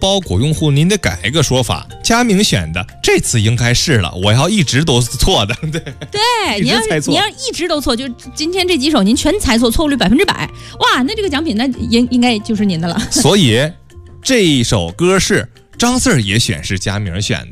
包裹用户您得改一个说法，佳明选的这次应该是了，我要一直都是错的。 对，你要一直都错，就今天这几首您全猜错，错误率100%，哇，那这个奖品那应该就是您的了。 所以这一首歌是张四儿也选是佳明选